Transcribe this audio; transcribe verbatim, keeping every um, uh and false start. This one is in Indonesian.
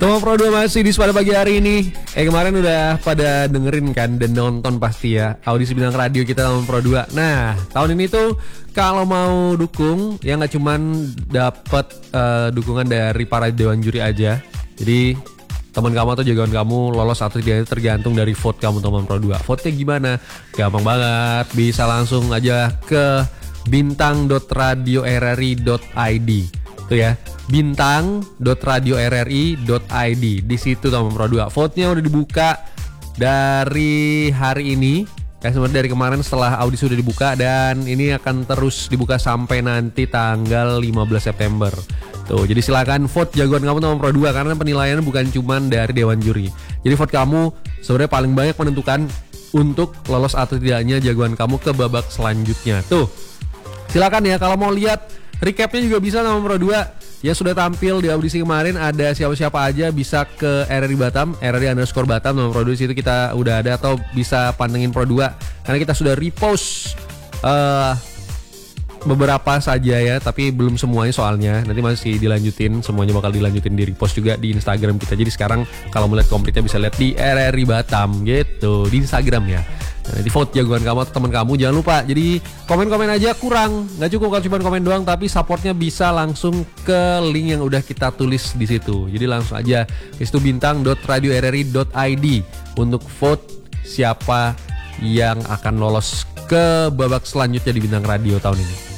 Teman Pro dua masih di pada pagi hari ini. Eh kemarin udah pada dengerin kan dan nonton pasti ya audisi bintang radio kita Teman Pro dua. Nah tahun ini tuh kalau mau dukung ya nggak cuman dapat uh, dukungan dari para dewan juri aja. Jadi teman kamu atau jagoan kamu lolos atau tidak tergantung dari vote kamu Teman Pro dua. Vote-nya gimana? Gampang banget. Bisa langsung aja ke bintang dot radio r r i dot i d. Tuh ya, bintang dot radio r r i dot i d. Di situ Teman Pro dua. Vote-nya udah dibuka dari hari ini. Ya sebenarnya dari kemarin setelah audisi sudah dibuka dan ini akan terus dibuka sampai nanti tanggal lima belas September. Tuh, jadi silakan vote jagoan kamu Teman Pro dua karena penilaiannya bukan cuma dari dewan juri. Jadi vote kamu sebenarnya paling banyak menentukan untuk lolos atau tidaknya jagoan kamu ke babak selanjutnya. Tuh. Silakan ya kalau mau lihat recapnya juga bisa Teman Pro dua. Ya sudah tampil di audisi kemarin ada siapa-siapa aja bisa ke R R I Batam, R R I underscore Batam Teman Pro dua situ kita udah ada atau bisa pantengin Pro dua karena kita sudah repost uh, beberapa saja ya, tapi belum semuanya soalnya. Nanti masih dilanjutin, semuanya bakal dilanjutin di repost juga di Instagram kita. Jadi sekarang kalau mau lihat komplitnya bisa lihat di R R I Batam gitu, di Instagram ya. Nah, nanti vote jagoan kamu atau teman kamu, jangan lupa. Jadi komen-komen aja kurang, nggak cukup kalau cuma komen doang, tapi supportnya bisa langsung ke link yang udah kita tulis di situ. Jadi langsung aja ke situ bintang dot radio r r i dot i d untuk vote siapa yang akan lolos ke babak selanjutnya di Bintang Radio tahun ini.